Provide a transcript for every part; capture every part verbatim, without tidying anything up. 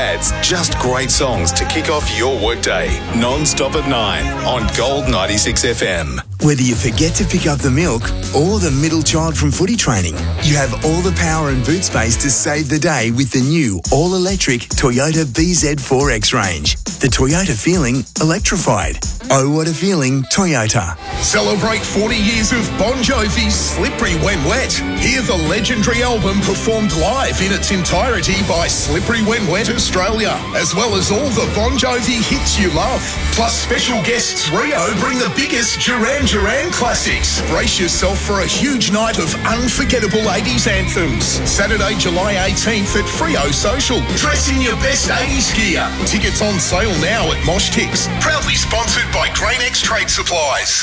ads, just great songs to kick off your workday. Non-stop at nine on Gold ninety-six F M. Whether you forget to pick up the milk or the middle child from footy training, you have all the power and boot space to save the day with the new all-electric Toyota B Z four X range. The Toyota feeling electrified. Oh, what a feeling, Toyota. Celebrate forty years of Bon Jovi's Slippery When Wet. Hear the legendary album performed live in its entirety by Slippery When Wet Australia, as well as all the Bon Jovi hits you love. Plus special guests Rio bring the biggest Duran Duran classics. Brace yourself for a huge night of unforgettable eighties anthems. Saturday, July eighteenth at Freo Social. Dress in your best eighties gear. Tickets on sale now at Mosh Tix. Proudly sponsored by GrainX Trade Supplies.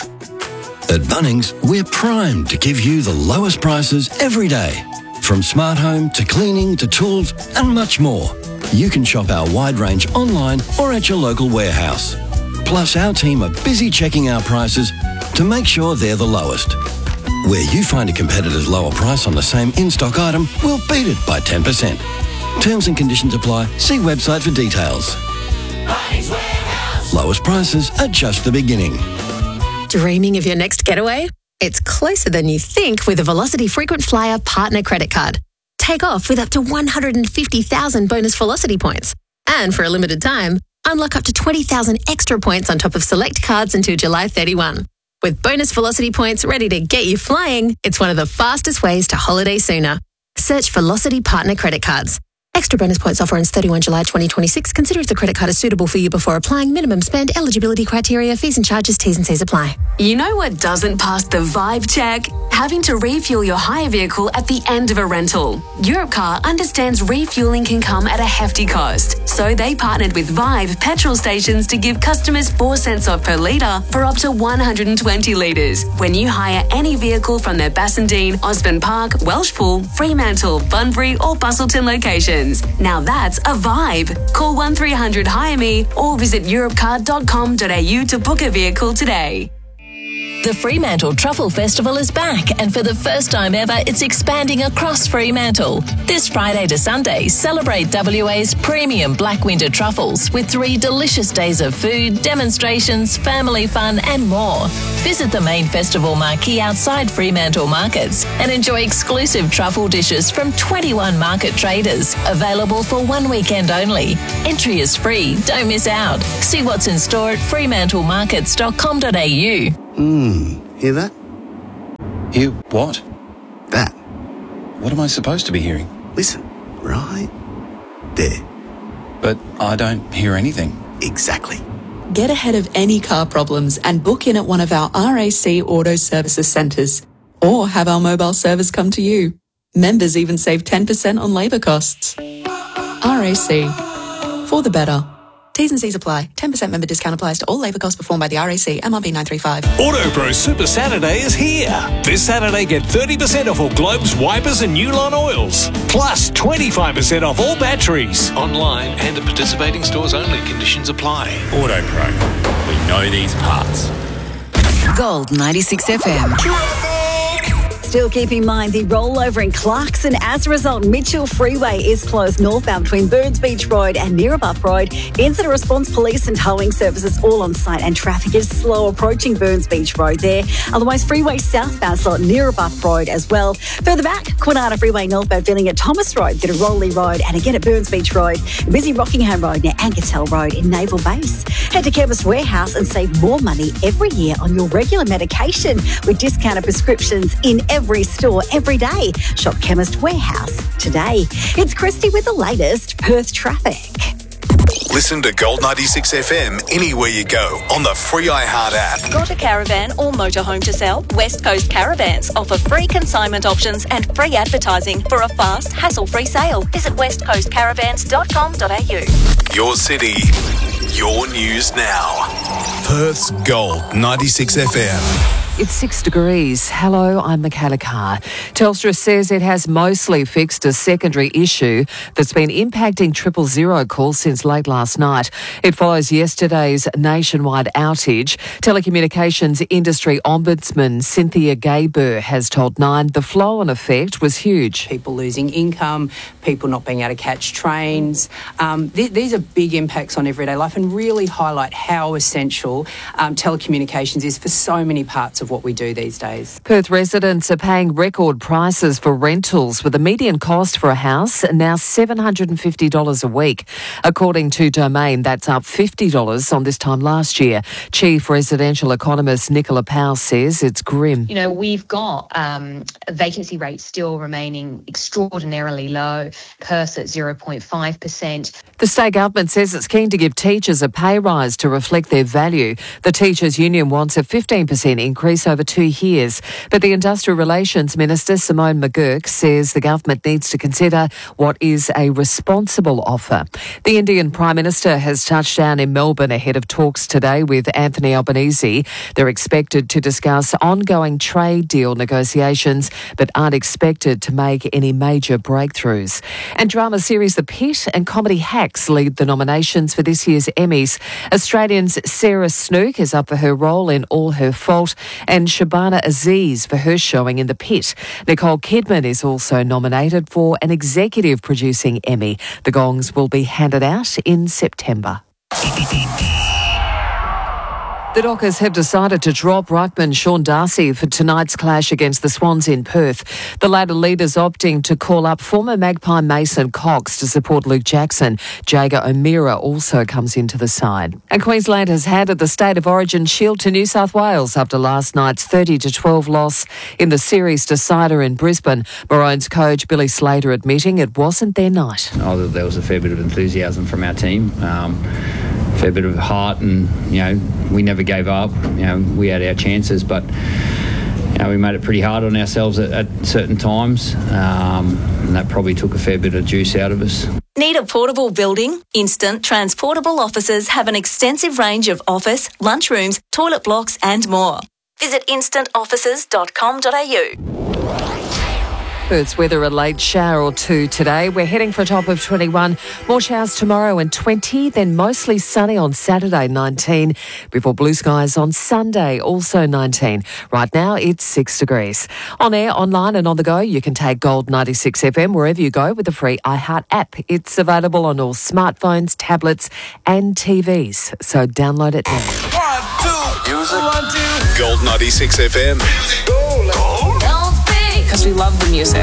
At Bunnings, we're primed to give you the lowest prices every day. From smart home to cleaning to tools and much more. You can shop our wide range online or at your local warehouse. Plus, our team are busy checking our prices to make sure they're the lowest. Where you find a competitor's lower price on the same in-stock item, we'll beat it by ten percent. Terms and conditions apply. See website for details. Bunnings Warehouse. Lowest prices are just the beginning. Dreaming of your next getaway? It's closer than you think with a Velocity Frequent Flyer Partner Credit Card. Take off with up to one hundred fifty thousand bonus Velocity points. And for a limited time, unlock up to twenty thousand extra points on top of select cards until July thirty-first. With bonus Velocity points ready to get you flying, it's one of the fastest ways to holiday sooner. Search Velocity Partner Credit Cards. Extra bonus points offer ends thirty-first of July twenty twenty-six. Consider if the credit card is suitable for you before applying. Minimum spend, eligibility criteria, fees and charges, T's and C's apply. You know what doesn't pass the vibe check? Having to refuel your hire vehicle at the end of a rental. Europcar understands refueling can come at a hefty cost, so they partnered with Vibe petrol stations to give customers four cents off per litre for up to one hundred twenty litres when you hire any vehicle from their Bassendean, Osborne Park, Welshpool, Fremantle, Bunbury or Bustleton locations. Now that's a vibe. Call one three hundred hire me or visit europcar dot com dot a u to book a vehicle today. The Fremantle Truffle Festival is back, and for the first time ever, it's expanding across Fremantle. This Friday to Sunday, celebrate W A's premium Black Winter truffles with three delicious days of food, demonstrations, family fun and more. Visit the main festival marquee outside Fremantle Markets and enjoy exclusive truffle dishes from twenty-one market traders, available for one weekend only. Entry is free, don't miss out. See what's in store at fremantle markets dot com dot a u. Mmm, hear that? Hear what? That. What am I supposed to be hearing? Listen, right there. But I don't hear anything. Exactly. Get ahead of any car problems and book in at one of our R A C Auto Services centres, or have our mobile service come to you. Members even save ten percent on labour costs. R A C. For the better. T's and C's apply. ten percent member discount applies to all labour costs performed by the R A C, M R B nine three five. AutoPro Super Saturday is here. This Saturday, get thirty percent off all globes, wipers and Nulon oils. Plus twenty-five percent off all batteries. Online and at participating stores only. Conditions apply. AutoPro. We know these parts. Gold ninety-six F M. Still keep in mind the rollover in Clarkson. As a result, Mitchell Freeway is closed northbound between Burns Beach Road and Neerabup Road. Incident response, police and towing services all on site, and traffic is slow approaching Burns Beach Road there. Otherwise, freeway southbound still at Neerabup Road as well. Further back, Kwinana Freeway northbound filling at Thomas Road, bit of Rowley Road, and again at Burns Beach Road. Busy Rockingham Road near Ankertel Road in Naval Base. Head to Chemist Warehouse and save more money every year on your regular medication with discounted prescriptions in every store every day. Shop Chemist Warehouse today. It's Christy with the latest Perth traffic. Listen to Gold ninety-six F M anywhere you go on the free iHeart app. Got a caravan or motorhome to sell? West Coast Caravans offer free consignment options and free advertising for a fast, hassle-free sale. Visit west coast caravans dot com dot a u. Your city, your news now. Perth's Gold ninety-six F M. It's six degrees. Hello, I'm Michaela Carr. Telstra says it has mostly fixed a secondary issue that's been impacting triple zero calls since late last night. It follows yesterday's nationwide outage. Telecommunications industry ombudsman Cynthia Gayber has told Nine the flow-on effect was huge. People losing income, people not being able to catch trains. Um, th- these are big impacts on everyday life and really highlight how essential um, telecommunications is for so many parts of what we do these days. Perth residents are paying record prices for rentals, with the median cost for a house now seven hundred fifty dollars a week. According to Domain, that's up fifty dollars on this time last year. Chief residential economist Nicola Powell says it's grim. You know, we've got um, vacancy rates still remaining extraordinarily low, Perth at zero point five percent. The state government says it's keen to give teachers a pay rise to reflect their value. The Teachers Union wants a fifteen percent increase over two years. But the Industrial Relations Minister, Simone McGurk, says the government needs to consider what is a responsible offer. The Indian Prime Minister has touched down in Melbourne ahead of talks today with Anthony Albanese. They're expected to discuss ongoing trade deal negotiations, but aren't expected to make any major breakthroughs. And drama series The Pit and comedy Hacks lead the nominations for this year's Emmys. Australian's Sarah Snook is up for her role in All Her Fault, and Shabana Aziz for her showing in The Pit. Nicole Kidman is also nominated for an executive producing Emmy. The gongs will be handed out in September. The Dockers have decided to drop ruckman Sean Darcy for tonight's clash against the Swans in Perth. The latter leaders opting to call up former Magpie Mason Cox to support Luke Jackson. Jager O'Meara also comes into the side. And Queensland has handed the State of Origin shield to New South Wales after last night's thirty to twelve loss in the series decider in Brisbane. Maroons coach Billy Slater admitting it wasn't their night. Oh, there was a fair bit of enthusiasm from our team. Um, fair bit of heart, and you know we never gave up. You know we had our chances, but you know we made it pretty hard on ourselves at, at certain times, um, and that probably took a fair bit of juice out of us. Need a portable building? Instant Transportable Offices have an extensive range of office, lunchrooms, toilet blocks and more. Visit instant offices dot com dot a u. Perth's weather, a late shower or two today. We're heading for a top of twenty-one. More showers tomorrow and twenty, then mostly sunny on Saturday, nineteen, before blue skies on Sunday, also nineteen. Right now, it's six degrees. On air, online and on the go, you can take Gold ninety-six F M wherever you go with the free iHeart app. It's available on all smartphones, tablets and T Vs, so download it now. One, two, music. One, two. Gold ninety-six F M. Because we love the music.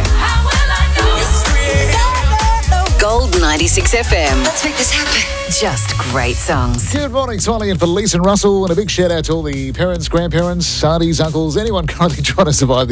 Gold ninety-six F M. Let's make this happen. Just great songs. Good morning, Smiley in for Lisa and Russell, and a big shout out to all the parents, grandparents, aunties, uncles, anyone currently trying to survive the